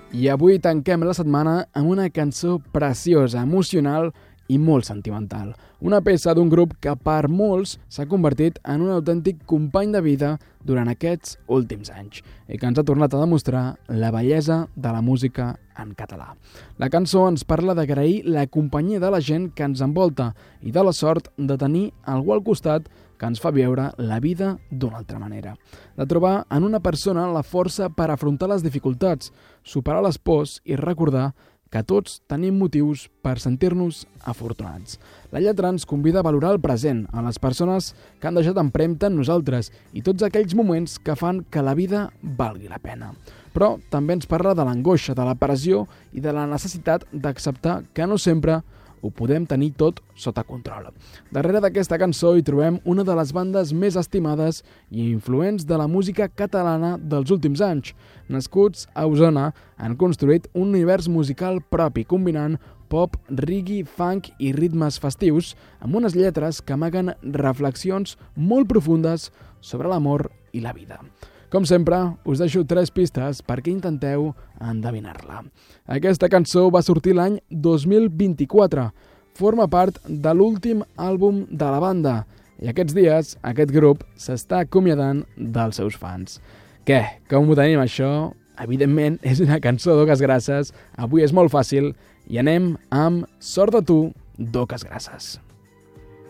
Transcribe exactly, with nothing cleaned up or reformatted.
I avui tanquem la setmana amb una cançó preciosa, emocional i molt sentimental. Una peça d'un grup que per molts s'ha convertit en un autèntic company de vida durant aquests últims anys i que ens ha tornat a demostrar la bellesa de la música en català. La cançó ens parla d'agrair la companyia de la gent que ens envolta i de la sort de tenir algú al costat que ens fa viure la vida d'una altra manera. De trobar en una persona la força per afrontar les dificultats, superar les pors i recordar que tots tenim motius per sentir-nos afortunats. La lletra ens convida a valorar el present, a les persones que han deixat empremta en nosaltres i tots aquells moments que fan que la vida valgui la pena. Però també ens parla de l'angoixa, de la pressió i de la necessitat d'acceptar que no sempre ho podem tenir tot sota control. Darrere d'aquesta cançó hi trobem una de les bandes més estimades i influents de la música catalana dels últims anys. Nascuts a Osona, han construït un univers musical propi, combinant pop, reggae, funk i ritmes festius, amb unes lletres que amaguen reflexions molt profundes sobre l'amor i la vida. Com sempre, us deixo tres pistes perquè intenteu endevinar-la. Aquesta cançó va sortir l'any dos mil vint-i-quatre. Forma part de l'últim àlbum de la banda i aquests dies aquest grup s'està acomiadant dels seus fans. Què? Com ho tenim això? Evidentment, és una cançó d'Oques Grasses. Avui és molt fàcil i anem amb Sort de tu, d'Oques Grasses.